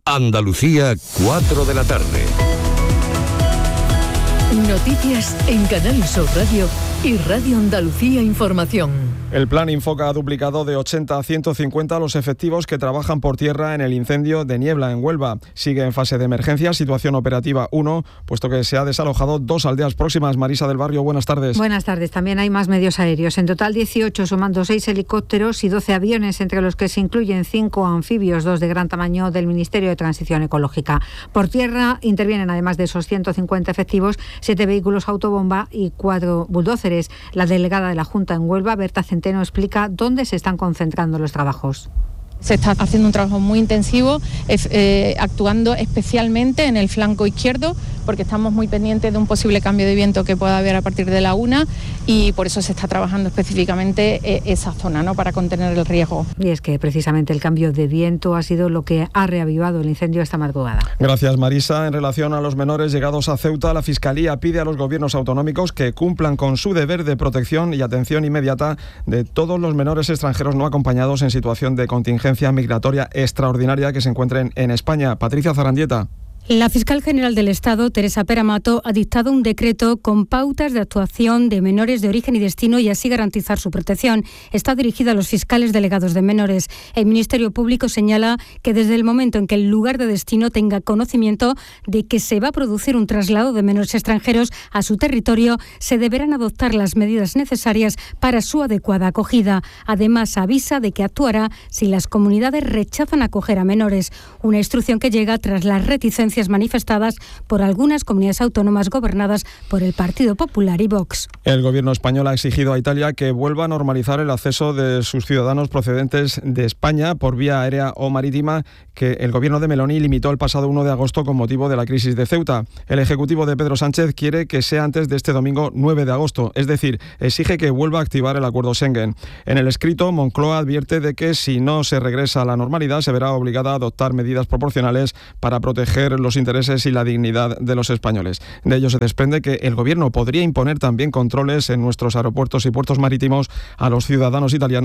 Andalucía, 4 de la tarde. Noticias en Canal Sur Radio y Radio Andalucía Información. El plan Infoca ha duplicado de 80 a 150 los efectivos que trabajan por tierra en el incendio de Niebla, en Huelva. Sigue en fase de emergencia, situación operativa 1, puesto que se ha desalojado 2 aldeas próximas. Marisa del Barrio, buenas tardes. Buenas tardes. También hay más medios aéreos. En total 18, sumando 6 helicópteros y 12 aviones, entre los que se incluyen 5 anfibios, 2 de gran tamaño del Ministerio de Transición Ecológica. Por tierra intervienen, además de esos 150 efectivos, 7 vehículos autobomba y 4 bulldóceres. La delegada de la Junta en Huelva, Berta Centeno, explica dónde se están concentrando los trabajos. Se está haciendo un trabajo muy intensivo, actuando especialmente en el flanco izquierdo, porque estamos muy pendientes de un posible cambio de viento que pueda haber a partir de la 1 y por eso se está trabajando específicamente esa zona, ¿no?, para contener el riesgo. Y es que precisamente el cambio de viento ha sido lo que ha reavivado el incendio esta madrugada. Gracias, Marisa. En relación a los menores llegados a Ceuta, la Fiscalía pide a los gobiernos autonómicos que cumplan con su deber de protección y atención inmediata de todos los menores extranjeros no acompañados en situación de contingencia migratoria extraordinaria que se encuentren en España. Patricia Zarandieta. La fiscal general del Estado, Teresa Peramato, ha dictado un decreto con pautas de actuación de menores de origen y destino y así garantizar su protección. Está dirigida a los fiscales delegados de menores. El Ministerio Público señala que desde el momento en que el lugar de destino tenga conocimiento de que se va a producir un traslado de menores extranjeros a su territorio, se deberán adoptar las medidas necesarias para su adecuada acogida. Además, avisa de que actuará si las comunidades rechazan acoger a menores. Una instrucción que llega tras las reticencias manifestadas por algunas comunidades autónomas gobernadas por el Partido Popular y Vox. El gobierno español ha exigido a Italia que vuelva a normalizar el acceso de sus ciudadanos procedentes de España por vía aérea o marítima, que el gobierno de Meloni limitó el pasado 1 de agosto con motivo de la crisis de Ceuta. El ejecutivo de Pedro Sánchez quiere que sea antes de este domingo 9 de agosto, es decir, exige que vuelva a activar el acuerdo Schengen. En el escrito, Moncloa advierte de que si no se regresa a la normalidad, se verá obligada a adoptar medidas proporcionales para proteger los intereses y la dignidad de los españoles. De ello se desprende que el gobierno podría imponer también controles en nuestros aeropuertos y puertos marítimos a los ciudadanos italianos